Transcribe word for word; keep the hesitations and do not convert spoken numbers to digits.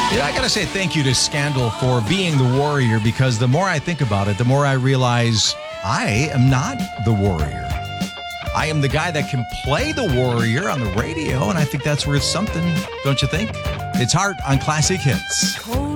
Yeah, I got to say thank you to Scandal for being the warrior, because the more I think about it, the more I realize I am not the warrior. I am the guy that can play the warrior on the radio, and I think that's worth something, don't you think? It's Heart on Classic Hits.